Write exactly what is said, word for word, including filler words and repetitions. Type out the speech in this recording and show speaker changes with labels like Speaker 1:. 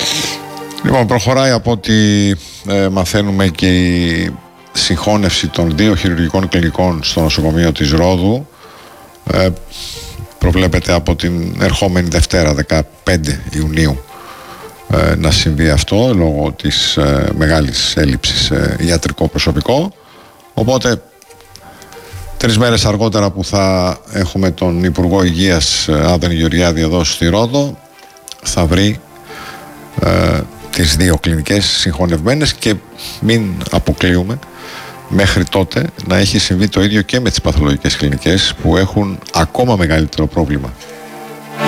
Speaker 1: Λοιπόν, προχωράει από ό,τι ε, μαθαίνουμε και η συγχώνευση των δύο χειρουργικών κλινικών στο νοσοκομείο της Ρόδου. Ε, προβλέπεται από την ερχόμενη Δευτέρα, δεκαπέντε Ιουνίου, ε, να συμβεί αυτό λόγω της ε, μεγάλης έλλειψης σε ιατρικό προσωπικό. Οπότε τρεις μέρες αργότερα που θα έχουμε τον Υπουργό Υγείας Άδωνη Γεωργιάδη εδώ στη Ρόδο, θα βρει ε, τις δύο κλινικές συγχωνευμένες και μην αποκλείουμε μέχρι τότε να έχει συμβεί το ίδιο και με τις παθολογικές κλινικές που έχουν ακόμα μεγαλύτερο πρόβλημα